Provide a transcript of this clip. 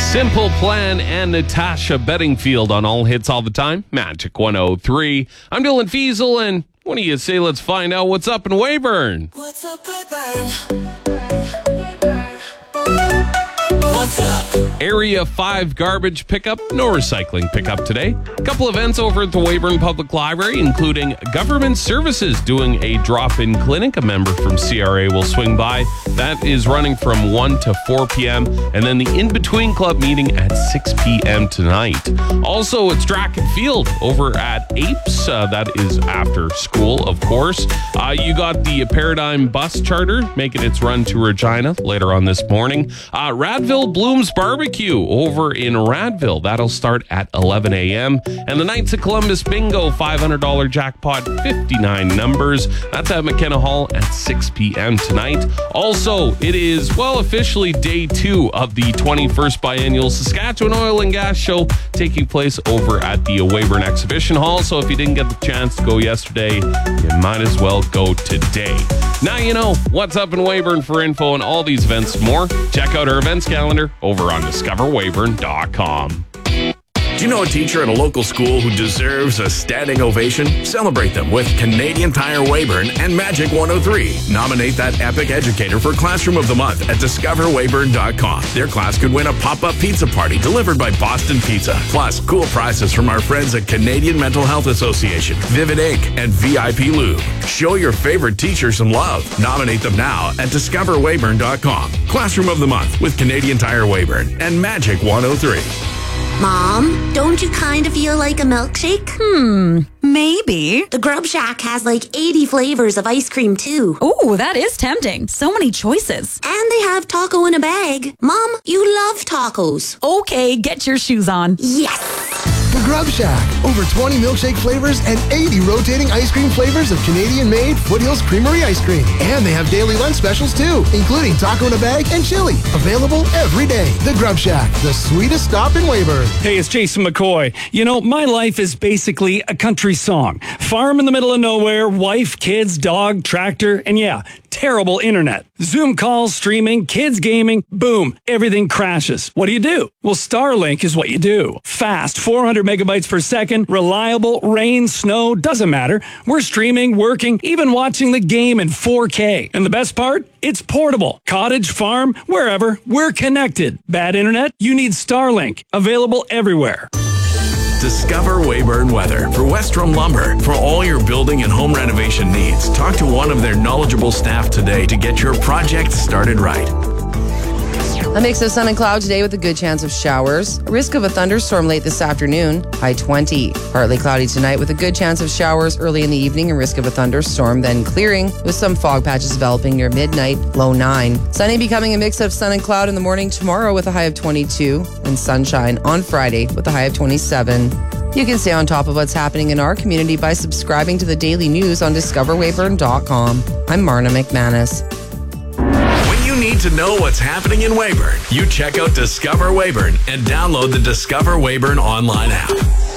Simple Plan and Natasha Bedingfield on All Hits All the Time. Magic 103. I'm Dylan Fiesel, and what do you say? Let's find out what's up in Weyburn. What's up, Weyburn? What's up? Area 5 garbage pickup, no recycling pickup today. A couple events over at the Weyburn Public Library, including Government Services doing a drop-in clinic. A member from CRA will swing by. That is running from 1 to 4 p.m. And then the In-Between Club meeting at 6 p.m. tonight. Also, it's track and field over at Apes. That is after school, of course. You got the Paradigm bus charter making its run to Regina later on this morning. Radville Bloom's Barbecue over in Radville. That'll start at 11 a.m. And the Knights of Columbus Bingo $500 jackpot, 59 numbers. That's at McKenna Hall at 6 p.m. tonight. Also, it is, officially day 2 of the 21st Biennial Saskatchewan Oil and Gas Show taking place over at the Weyburn Exhibition Hall. So if you didn't get the chance to go yesterday, you might as well go today. Now you know what's up in Weyburn. For info on all these events and more, check out our events calendar over on discoverweyburn.com. Do you know a teacher at a local school who deserves a standing ovation? Celebrate them with Canadian Tire Weyburn and Magic 103. Nominate that epic educator for Classroom of the Month at discoverweyburn.com. Their class could win a pop-up pizza party delivered by Boston Pizza. Plus, cool prizes from our friends at Canadian Mental Health Association, Vivid Inc., and VIP Lube. Show your favorite teacher some love. Nominate them now at discoverweyburn.com. Classroom of the Month with Canadian Tire Weyburn and Magic 103. Mom, don't you kind of feel like a milkshake? Maybe. The Grub Shack has like 80 flavors of ice cream too. Ooh, that is tempting. So many choices. And they have taco in a bag. Mom, you love tacos. Okay, get your shoes on. Yes! The Grub Shack. Over 20 milkshake flavors and 80 rotating ice cream flavors of Canadian-made Foothills Creamery ice cream. And they have daily lunch specials too, including taco in a bag and chili. Available every day. The Grub Shack, the sweetest stop in Weyburn. Hey, it's Jason McCoy. You know, my life is basically a country song. Farm in the middle of nowhere, wife, kids, dog, tractor, and yeah, terrible internet. Zoom calls, streaming, kids gaming, boom, everything crashes. What do? Well, Starlink is what you do. Fast, 400 megabytes per second, reliable, rain, snow, doesn't matter. We're streaming, working, even watching the game in 4K. And the best part? It's portable. Cottage, farm, wherever, we're connected. Bad internet? You need Starlink. Available everywhere. Discover Weyburn Weather for Westrom Lumber. For all your building and home renovation needs, talk to one of their knowledgeable staff today to get your project started right. A mix of sun and cloud today with a good chance of showers. A risk of a thunderstorm late this afternoon, high 20. Partly cloudy tonight with a good chance of showers early in the evening and risk of a thunderstorm, then clearing with some fog patches developing near midnight, low 9. Sunny becoming a mix of sun and cloud in the morning tomorrow with a high of 22, and sunshine on Friday with a high of 27. You can stay on top of what's happening in our community by subscribing to the daily news on discoverweyburn.com. I'm Marna McManus. Need to know what's happening in Weyburn? You check out Discover Weyburn and download the Discover Weyburn online app.